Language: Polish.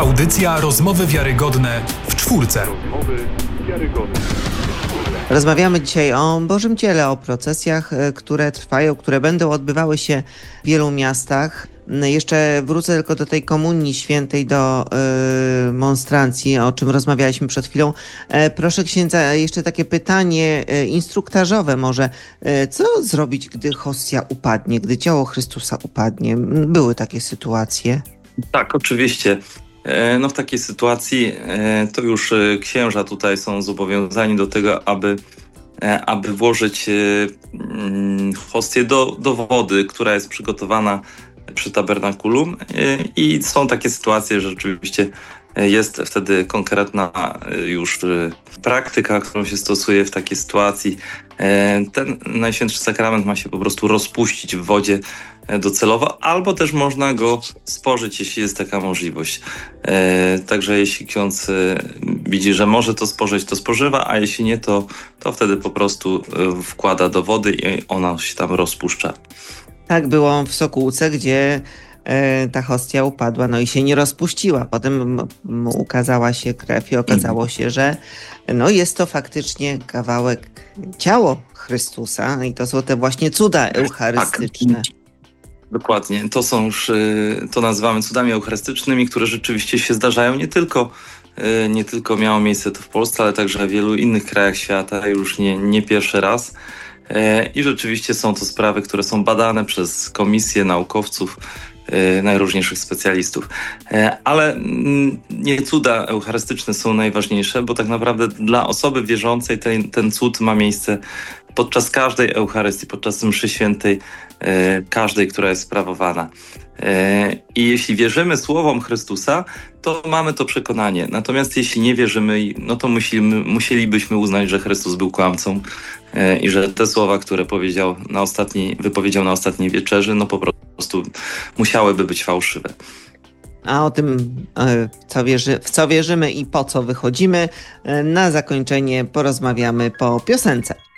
Audycja Rozmowy Wiarygodne w czwórce. Rozmawiamy dzisiaj o Bożym Ciele, o procesjach, które trwają, które będą odbywały się w wielu miastach. Jeszcze wrócę tylko do tej Komunii Świętej, do monstrancji, o czym rozmawialiśmy przed chwilą. Proszę księdza, jeszcze takie pytanie instruktażowe może. Co zrobić, gdy hostia upadnie, gdy ciało Chrystusa upadnie? Były takie sytuacje? Tak, oczywiście. W takiej sytuacji to już księża tutaj są zobowiązani do tego, aby włożyć hostię do wody, która jest przygotowana przy tabernakulum, i są takie sytuacje, że rzeczywiście jest wtedy konkretna już praktyka, którą się stosuje w takiej sytuacji. Ten Najświętszy Sakrament ma się po prostu rozpuścić w wodzie docelowo, albo też można go spożyć, jeśli jest taka możliwość. Także jeśli ksiądz widzi, że może to spożyć, to spożywa, a jeśli nie, to wtedy po prostu wkłada do wody i ona się tam rozpuszcza. Tak było w Sokółce, gdzie ta hostia upadła, no i się nie rozpuściła. Potem ukazała się krew i okazało się, że jest to faktycznie kawałek ciało Chrystusa i to są te właśnie cuda eucharystyczne. Tak. Dokładnie. To są już, to nazywamy cudami eucharystycznymi, które rzeczywiście się zdarzają nie tylko miało miejsce to w Polsce, ale także w wielu innych krajach świata, już nie pierwszy raz. I rzeczywiście są to sprawy, które są badane przez komisje naukowców, najróżniejszych specjalistów. Ale nie cuda eucharystyczne są najważniejsze, bo tak naprawdę dla osoby wierzącej ten cud ma miejsce podczas każdej Eucharystii, podczas mszy świętej, każdej, która jest sprawowana. I jeśli wierzymy słowom Chrystusa, to mamy to przekonanie. Natomiast jeśli nie wierzymy, no to musielibyśmy uznać, że Chrystus był kłamcą i że te słowa, które wypowiedział na ostatniej wieczerzy, no po prostu musiałyby być fałszywe. A o tym, w co wierzymy i po co wychodzimy, na zakończenie porozmawiamy po piosence.